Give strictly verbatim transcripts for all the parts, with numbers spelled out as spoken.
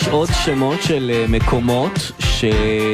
יש עוד שמות של אה, מקומות ש...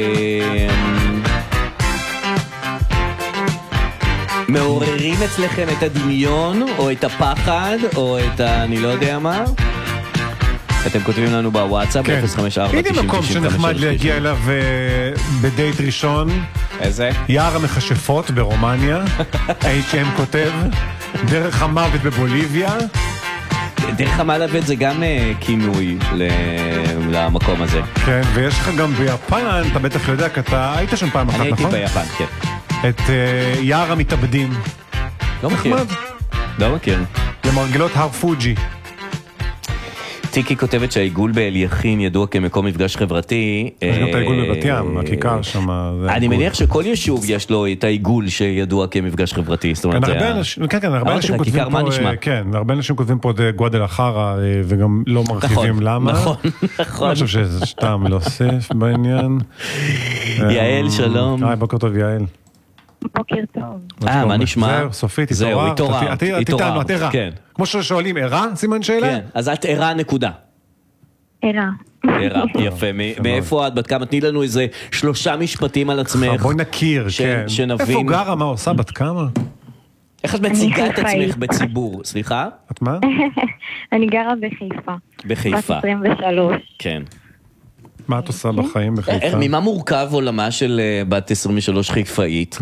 מעוררים אצלכם את הדמיון, או את הפחד, או את ה... אני לא יודע מה. אתם כותבים לנו בוואטסאפ, כן. אפס חמש ארבע הנה מקום שנחמד להגיע אליו uh, בדייט ראשון. איזה? יער המכשפות ברומניה. אייץ' אם כותב. דרך המוות בבוליביה. דרך המוות זה גם uh, כינוי ל- למקום הזה. כן, ויש לך גם ביפן, אתה בטח יודע, כי אתה היית שם פעם אחת, אני נכון? הייתי ביפן, כן. את uh, יער המתאבדים. לא מכיר. נחמד. לא מכיר. למרגלות הר פוג'י. טיקי כותבת שהעיגול באליכין ידוע כמקום מפגש חברתי. יש גם את העיגול בבת ים, הכיכר שם. אני מניח שכל יישוב יש לו את העיגול שידוע כמפגש חברתי. כן, הרבה אנשים, כן, כן, הרבה אנשים כותבים פה, כן, הרבה אנשים כותבים פה את גודל החרה, וגם לא מרחיבים למה. נכון, נכון. אני חושב שזה סתם להוסיף בעניין. יעל, שלום. היי, בוקר טוב, יעל. בוקר טוב. אה, מה נשמע? זהו, סופית, זהו, התעוררת. את איתנו, את ערה. כמו ששואלים, ערה? סימן שאלה? כן, אז את ערה נקודה. ערה. ערה, יפה. מאיפה את? בת כמה? תני לנו איזה שלושה משפטים על עצמך. בואי נכיר, כן. שנבין. איפה גרה, מה עושה, בת כמה? איך את מציגה את עצמך בציבור? סליחה? את מה? אני גרה בחיפה. בחיפה. בת עשרים ושלוש. כן. מה את עושה בחיים בחיפה? ממה מורכב עולמה של בת עשרים ושלוש חיפאית?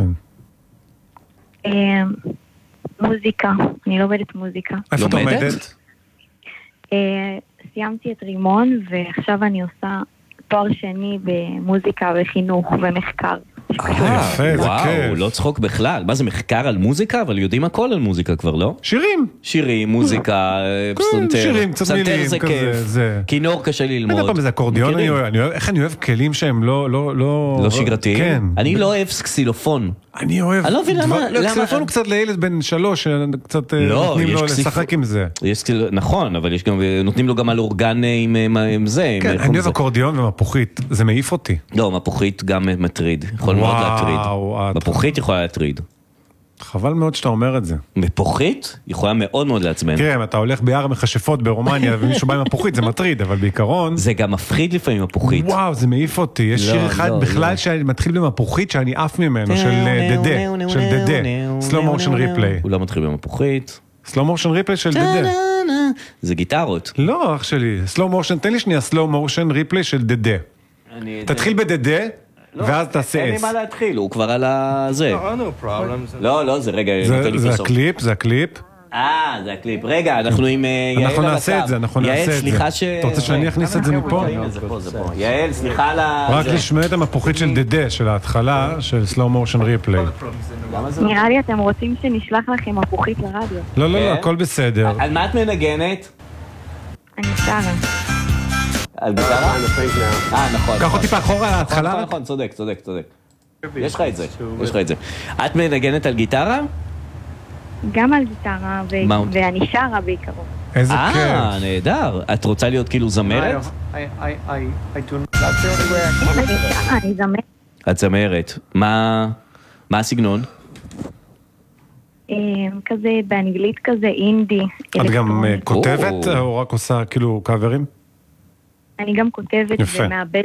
מוזיקה. אני לומדת מוזיקה. איפה את עומדת? סיימתי את רימון, ועכשיו אני עושה תואר שני במוזיקה וחינוך ומחקר. יפה, זה כיף. וואו, לא צחוק בכלל. מה זה, מחקר על מוזיקה? אבל יודעים הכל על מוזיקה כבר, לא? שירים. שירים, מוזיקה, פסנתר. שירים, קצת מילים, פסנתר זה כיף. כינור קשה ללמוד. אני פעם איזה אקורדיון, אני אוהב, איך אני אוהב כלים שהם לא... לא שגרתיים? כן. אני לא אוהב קסילופון. אני אוהב... אני לא מבין למה... לא, קסילופון הוא קצת לילד בן שלוש, קצת נותנים לו לשחק עם זה. נכון, אבל נותנים לו גם על אורגן עם זה. כן, אני אוהב אקורדיון ומפוחית, זה מעיף אותי. לא, מפוחית גם מטריד. יכול מאוד להטריד. מפוחית יכולה להטריד. חבל מאוד שאתה אומר את זה. מפוחית יכולה מאוד מאוד לעצבן. כן, אתה הולך ביער המכשפות ברומניה ומישהו בא עם מפוחית, זה מטריד, אבל בעיקרון... זה גם מפחיד לפעמים מפוחית. וואו, זה מעיף אותי. יש שיר אחד בכלל שמתחיל במפוחית שאני עף ממנו, של דדה, של דדה. סלו מושן ריפליי. הוא לא מתחיל במפוחית. סלו מושן ריפליי של דדה. זה גיטרות. לא, אח שלי. סלו מושן, תן לי שנייה סלו מושן ריפליי של דדה. תתחיל בדדה. ואז תעשה אין לי מה להתחיל, הוא כבר על הזה. לא, לא, זה רגע... זה הקליפ, זה הקליפ. אה, זה הקליפ. רגע, אנחנו עם יעל אנחנו נעשה את זה, אנחנו נעשה את זה. יעל, סליחה ש... אתה רוצה שאני אכניס את זה מפה? יעל, סליחה על ה... רק לשמוע את המפוחית של דדה, של ההתחלה, של סלו מושן ריפליי. נראה לי אתם רוצים שנשלח לכם מפוחית לרדיו. לא, לא, לא, הכל בסדר. על מה את מנגנת? אני שרה. על גיטרה? אה, נכון. קח אותי פעחורה להתחלה. נכון, נכון, צודק, צודק, צודק. יש לך את זה, יש לך את זה. את מנגנת על גיטרה? גם על גיטרה, ואני שרה בעיקרון. איזה כיף. אה, נהדר. את רוצה להיות כאילו זמרת? אני זמרת. את זמרת. מה הסגנון? כזה, באנגלית כזה, אינדי. את גם כותבת או רק עושה כאילו קאברים? אני גם כותבת ומעבדת